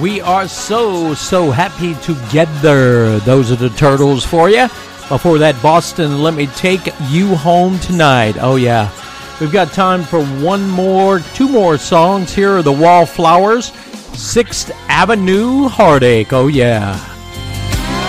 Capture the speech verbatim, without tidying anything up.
We are so, so happy together. Those are the Turtles for you. Before that, Boston, Let Me Take You Home Tonight. Oh, yeah. We've got time for one more, two more songs. Here are the Wallflowers. Sixth Avenue Heartache. Oh, yeah.